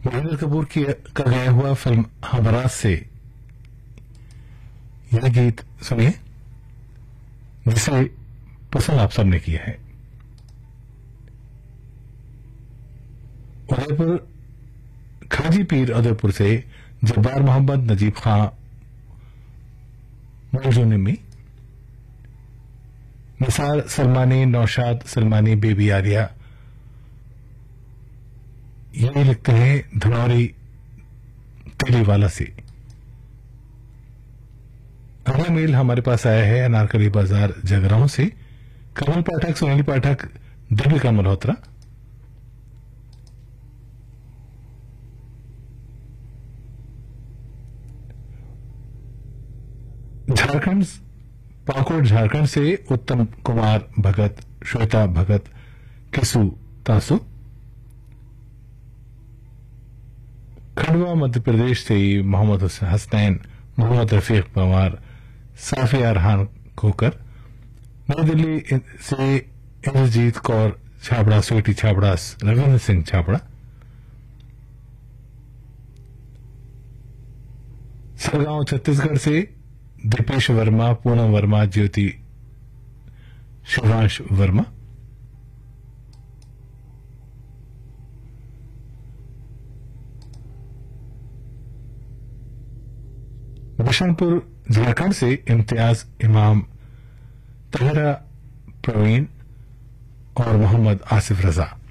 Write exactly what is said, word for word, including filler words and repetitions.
महेंद्र कपूर की का गाया हुआ फिल्म हमराज से यह गीत सुनिए, जिसे पसंद आप सबने किया है। उदयपुर खाजी पीर उदयपुर से जब्बार मोहम्मद, नजीब खां मौजूनिमी, निसार सलमानी, नौशाद सलमानी, बेबी आलिया, ये लिखते हैं धनौरी तेलीवाला से। अगला मेल हमारे पास आया है अनारकली बाजार जगराहों से। कमल पाठक, सोनाली पाठक, दीपिका मल्होत्रा। झारखंड पाकुड़ झारखंड से उत्तम कुमार भगत, श्वेता भगत, किसु तासु। खंडवा मध्य प्रदेश से मोहम्मद हसनैन, मोहम्मद रफीक पवार, साफिया रहान खोकर। नई दिल्ली से इंद्रजीत कौर छाबड़ा, स्वीटी छाबड़ा, रविंद्र सिंह छाबड़ा। सरगांव छत्तीसगढ़ से दीपेश वर्मा, पूनम वर्मा, ज्योति शिवांश वर्मा। बिशनपुर झारखंड से इम्तियाज, इमाम, तहरा प्रवीण और मोहम्मद आसिफ रजा।